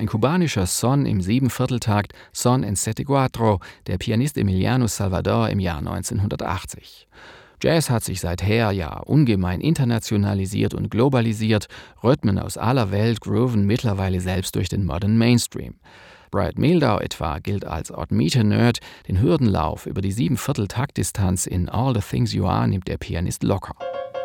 kubanischer Son im 7/4-Takt Son en 7/4, der Pianist Emiliano Salvador im Jahr 1980. Jazz hat sich seither ja ungemein internationalisiert und globalisiert, Rhythmen aus aller Welt grooven mittlerweile selbst durch den Modern Mainstream. Brad Mehldau etwa gilt als Odd-Meter-Nerd, den Hürdenlauf über die 7/4-Taktdistanz in All the Things You Are nimmt der Pianist locker.